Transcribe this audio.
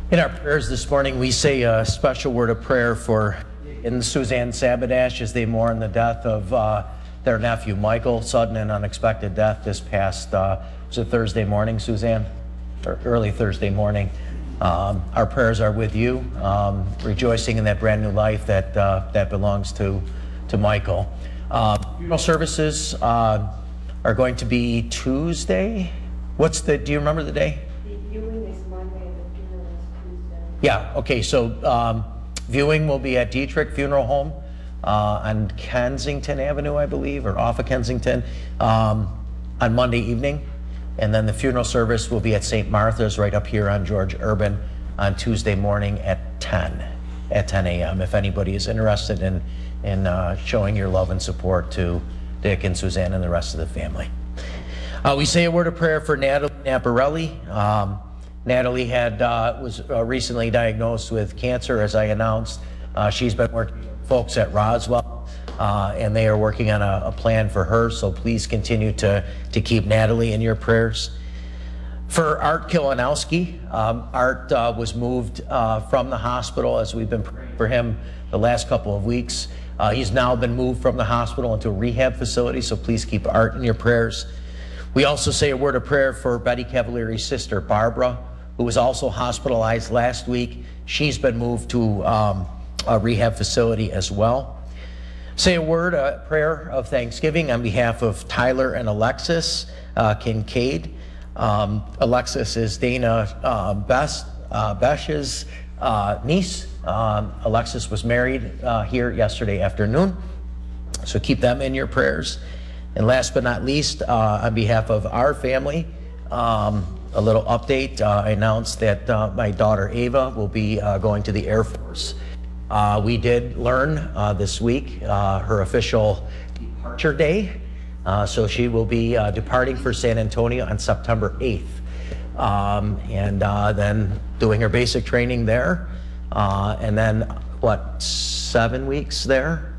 In our prayers this morning, we say a special word of prayer for Suzanne Sabadash as they mourn the death of their nephew, Michael. Sudden and unexpected death this past, was it Thursday morning, Suzanne? Or early Thursday morning. Our prayers are with you, rejoicing in that brand new life that belongs to Michael. Funeral services are going to be Tuesday. Do you remember the day? The viewing is Monday and the funeral is Tuesday. Yeah, okay, so viewing will be at Dietrich Funeral Home on Kensington Avenue, I believe, or off of Kensington, on Monday evening. And then the funeral service will be at St. Martha's right up here on George Urban on Tuesday morning at 10 a.m. if anybody is interested in showing your love and support to Dick and Suzanne and the rest of the family. We say a word of prayer for Natalie Naparelli. Natalie was recently diagnosed with cancer, as I announced. She's been working with folks at Roswell, and they are working on a plan for her, so please continue to keep Natalie in your prayers. For Art Kilanowski, Art was moved from the hospital as we've been praying for him the last couple of weeks. He's now been moved from the hospital into a rehab facility, so please keep Art in your prayers. We also say a word of prayer for Betty Cavalieri's sister, Barbara, who was also hospitalized last week. She's been moved to a rehab facility as well. Say a prayer of thanksgiving on behalf of Tyler and Alexis Kincaid. Alexis is Dana Besh's niece. Alexis was married here yesterday afternoon, so keep them in your prayers. And last but not least, on behalf of our family, a little update. I announced that my daughter Ava will be going to the Air Force. We did learn this week her official departure day. So she will be departing for San Antonio on September 8th. And then doing her basic training there. And then, 7 weeks there?